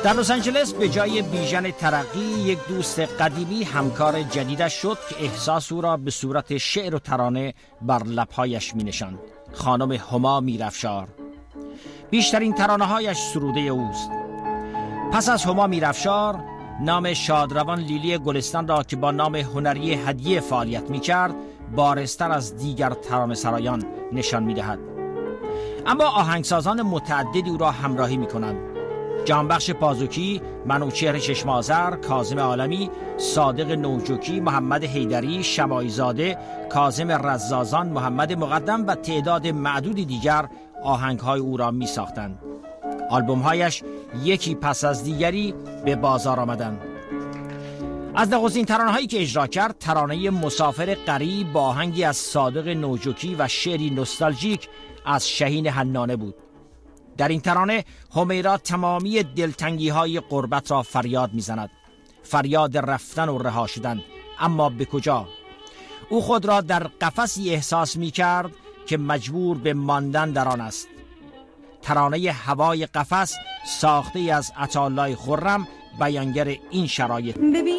در لس آنجلس به جای بیژن ترقی یک دوست قدیمی همکار جدیدش شد که احساس او را به صورت شعر و ترانه بر لب‌هایش می‌نشاند. خانم هما میرافشار. بیشترین ترانه‌هایش سروده اوست. پس از هما میرافشار، نام شادروان لیلی گلستان را که با نام هنری هدیه فعالیت می‌کرد، بارزتر از دیگر ترانه‌سرایان نشان می‌دهد. اما آهنگسازان متعددی او را همراهی می‌کنند. جانبخش پازوکی، منوچهر چشم آذر، کاظم عالمی، صادق نوجوکی، محمد حیدری، شماعی زاده، کاظم رزازان، محمد مقدم و تعداد معدودی دیگر آهنگ‌های او را می‌ساختند. آلبوم‌هایش یکی پس از دیگری به بازار آمدند. از نخستین ترانه‌هایی که اجرا کرد، ترانه مسافر غریب با آهنگی از صادق نوجوکی و شعری نوستالژیک از شهین حنانه بود. در این ترانه همیرا تمامی دلتنگی‌های غربت را فریاد می‌زند. فریاد رفتن و رها شدن، اما به کجا؟ او خود را در قفسی احساس می‌کرد که مجبور به ماندن در آن است. ترانه هوای قفس ساخته از عطاالله خرم بیانگر این شرایط. ببین